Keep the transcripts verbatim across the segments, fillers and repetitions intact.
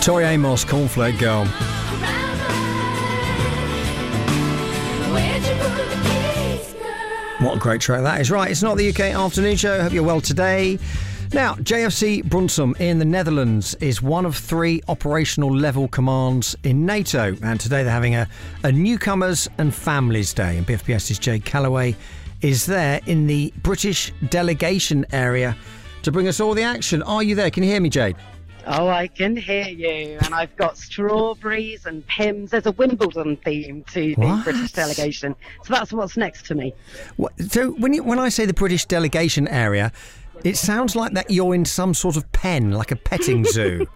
Tori Amos, Cornflake Girl. What a great track that is. Right, it's not the U K Afternoon Show. Hope you're well today. Now, J F C Brunsum in the Netherlands is one of three operational level commands in NATO. And today they're having a, a Newcomers and Families Day. And BFBS's Jade Calloway is there in the British delegation area to bring us all the action. Are you there? Can you hear me, Jade? Oh, I can hear you. And I've got strawberries and Pimm's. There's a Wimbledon theme to the What? British delegation. So that's what's next to me. What, so when you, when I say the British delegation area, it sounds like that you're in some sort of pen, like a petting zoo.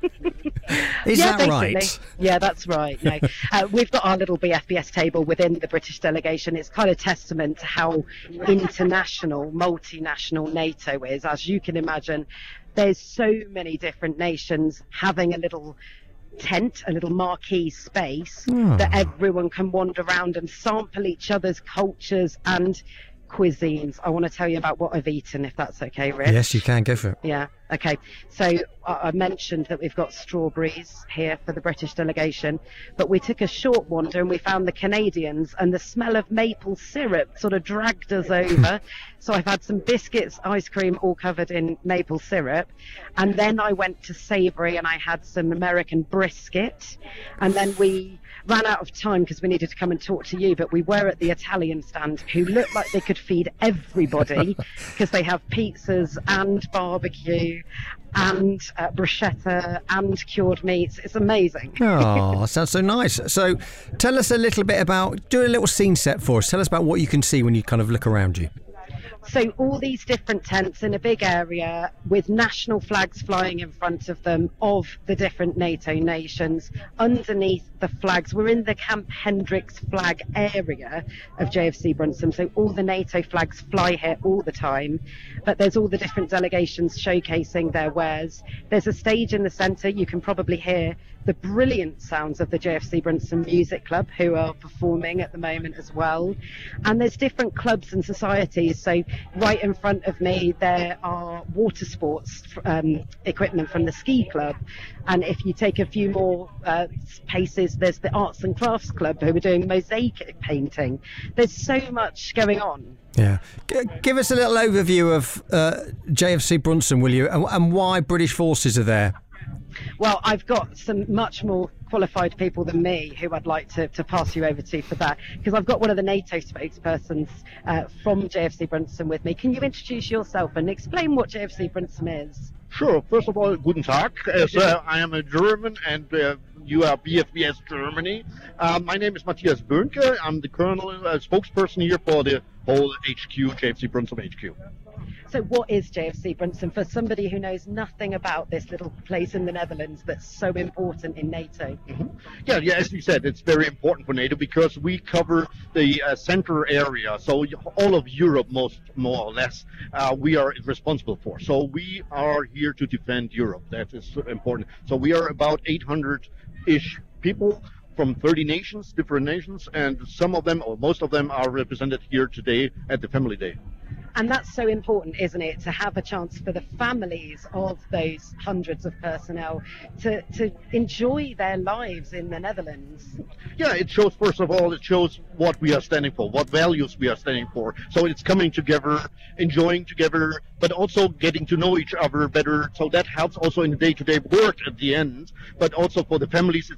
Is yeah, that basically. right? Yeah, that's right. No, uh, we've got our little B F B S table within the British delegation. It's kind of testament to how international, multinational NATO is. As you can imagine, there's so many different nations having a little tent, a little marquee space Oh. that everyone can wander around and sample each other's cultures and cuisines. I want to tell you about what I've eaten, if that's okay, Rich. Yes, you can. Go for it. Yeah, okay. So I I mentioned that we've got strawberries here for the British delegation, but we took a short wander and we found the Canadians, and the smell of maple syrup sort of dragged us over. So I've had some biscuits, ice cream, all covered in maple syrup. And then I went to Savory and I had some American brisket. And then we ran out of time because we needed to come and talk to you, but we were at the Italian stand, who looked like they could feed everybody because they have pizzas and barbecue and uh, bruschetta and cured meats. It's amazing. Oh, sounds so nice. So tell us a little bit about, do a little scene set for us. Tell us about what you can see when you kind of look around you. So all these different tents in a big area with national flags flying in front of them of the different NATO nations. Underneath the flags, we're in the Camp Hendricks flag area of J F C Brunsum, so all the NATO flags fly here all the time, but there's all the different delegations showcasing their wares. There's a stage in the centre. You can probably hear the brilliant sounds of the J F C Brunsum Music Club, who are performing at the moment as well. And there's different clubs and societies. So right in front of me, there are water sports um, equipment from the ski club. And if you take a few more uh, paces, there's the Arts and Crafts Club, who are doing mosaic painting. There's so much going on. Yeah. G- give us a little overview of uh, J F C Brunsum, will you, and, and why British forces are there. Well, I've got some much more qualified people than me who I'd like to, to pass you over to for that, because I've got one of the NATO spokespersons uh, from J F C Brunsum with me. Can you introduce yourself and explain what J F C Brunsum is? Sure. First of all, guten Tag. As, uh, I am a German and uh, you are B F B S Germany. Uh, my name is Matthias Böhnke. I'm the colonel uh, spokesperson here for the whole H Q, J F C Brunsum H Q. So what is J F C Brunsum for somebody who knows nothing about this little place in the Netherlands that's so important in NATO? Mm-hmm. Yeah, yeah, as you said, it's very important for NATO because we cover the uh, center area, so all of Europe, most more or less, uh, we are responsible for. So we are here to defend Europe. That is important. So we are about eight hundred-ish people from thirty nations, different nations, and some of them, or most of them, are represented here today at the Family Day. And that's so important, isn't it, to have a chance for the families of those hundreds of personnel to, to enjoy their lives in the Netherlands. Yeah, it shows, first of all, it shows what we are standing for, what values we are standing for. So it's coming together, enjoying together, but also getting to know each other better. So that helps also in the day-to-day work at the end, but also for the families,